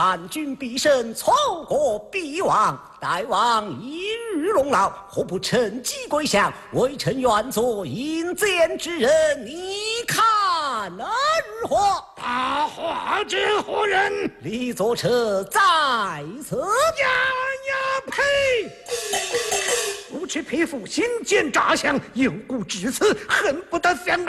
叛军必胜，错过必亡。大王一日龙劳，何不趁机归降？微臣愿做引荐之人，你看如何？ 大话之何人？ 李左车在此。 呸！不知匹夫心奸诈降，有故至此，恨不得相。